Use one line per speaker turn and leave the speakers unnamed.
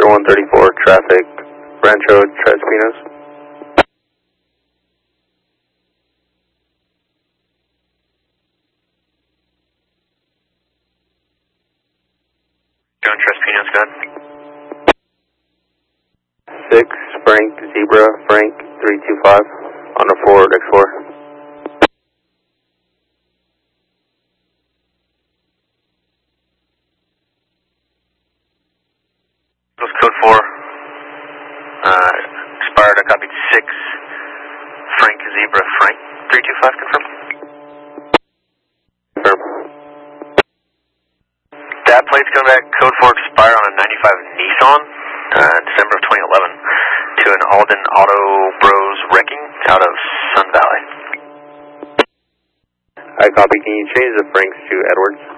0134 traffic, Rancho Tres Pinos.
John Tres Pinos, go ahead.
6 Frank Zebra Frank 325 on the forward X4.
Code 4, expired, I copied 6, Frank Zebra Frank 325, confirm.
Confirm.
That plate's coming back, code 4 expired on a 95 Nissan, December of 2011, to an Alden Auto Bros Wrecking out of Sun Valley.
I copy, can you change the Franks to Edwards?